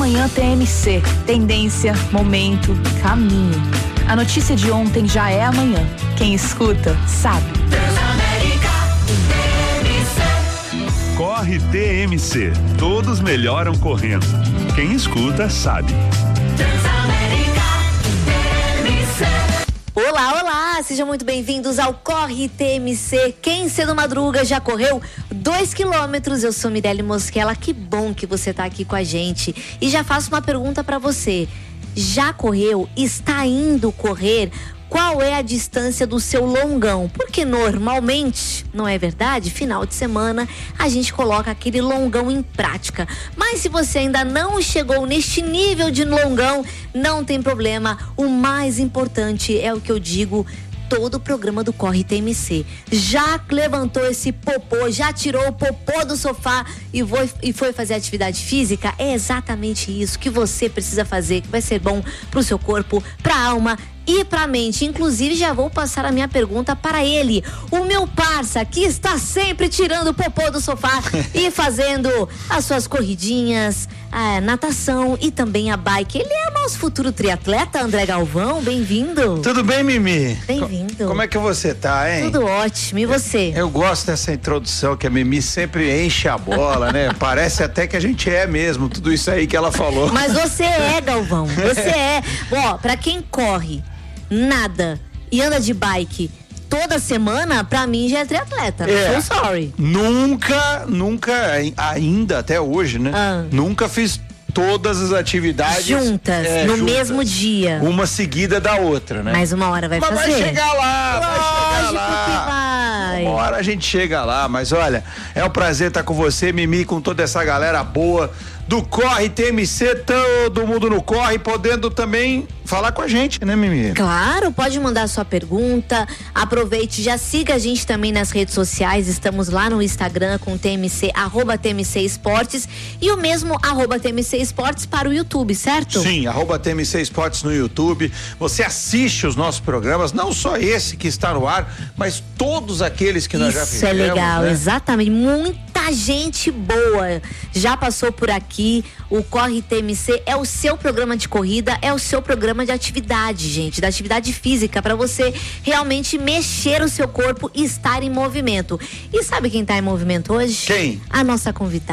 Manhã TMC. Tendência, momento, caminho. A notícia de ontem já é amanhã. Quem escuta, sabe. Corre TMC. Todos melhoram correndo. Quem escuta, sabe. Olá, olá! Sejam muito bem-vindos ao Corre TMC. Quem cedo madruga já correu 2 quilômetros. Eu sou Mirelle Mosquela. Que bom que você tá aqui com a gente. E já faço uma pergunta pra você. Já correu? Está indo correr? Qual é a distância do seu longão? Porque normalmente, não é verdade? Final de semana a gente coloca aquele longão em prática. Mas se você ainda não chegou neste nível de longão, não tem problema. O mais importante é o que eu digo todo o programa do Corre TMC. Já levantou esse popô, já tirou o popô do sofá e foi fazer atividade física? É exatamente isso que você precisa fazer, que vai ser bom pro seu corpo, pra alma e pra mente. Inclusive, já vou passar a minha pergunta para ele, o meu parça, que está sempre tirando o popô do sofá e fazendo as suas corridinhas, a natação e também a bike. Ele é o nosso futuro triatleta, André Galvão. Bem-vindo. Tudo bem, Mimi? Bem-vindo. Como é que você tá, hein? Tudo ótimo. E você? Eu gosto dessa introdução que a Mimi sempre enche a bola, né? Parece até que a gente é mesmo, tudo isso aí que ela falou. Mas você é, Galvão. Você é. Ó, pra quem corre, nada e anda de bike toda semana, pra mim já é triatleta. So sorry. Nunca, ainda até hoje, né? Nunca fiz todas as atividades juntas, no mesmo dia. Uma seguida da outra, né? Mas uma hora vai fazer. Mas vai chegar lá, Lógico que vai. Uma hora a gente chega lá, mas olha, é um prazer estar com você, Mimi, com toda essa galera boa do Corre TMC, todo mundo no Corre, podendo também falar com a gente, né, Mimi? Claro, pode mandar sua pergunta, aproveite, já siga a gente também nas redes sociais, estamos lá no Instagram com TMC, @TMC Esportes e o mesmo @TMC Esportes para o YouTube, certo? Sim, @TMC Esportes no YouTube, você assiste os nossos programas, não só esse que está no ar, mas todos aqueles que nós já fizemos. Isso é legal, né? Exatamente, muita gente boa já passou por aqui. O Corre TMC é o seu programa de corrida, é o seu programa de atividade, gente, da atividade física, para você realmente mexer o seu corpo e estar em movimento. E sabe quem tá em movimento hoje? Quem? A nossa convidada.